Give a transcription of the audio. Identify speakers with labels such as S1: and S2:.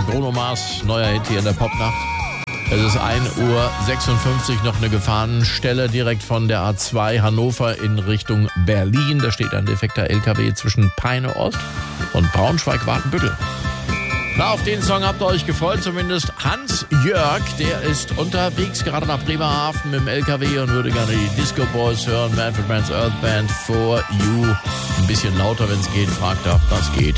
S1: Bruno Mars, neuer Hit hier in der Popnacht. Es ist 1:56 Uhr, noch eine Gefahrenstelle direkt von der A2 Hannover in Richtung Berlin. Da steht ein defekter LKW zwischen Peine Ost und Braunschweig-Watenbüttel. Na, auf den Song habt ihr euch gefreut, zumindest Hans-Jörg, der ist unterwegs, gerade nach Bremerhaven mit dem LKW und würde gerne die Disco Boys hören, Manfred Mann's Earth Band, For You. Ein bisschen lauter, wenn es geht, fragt er, das geht.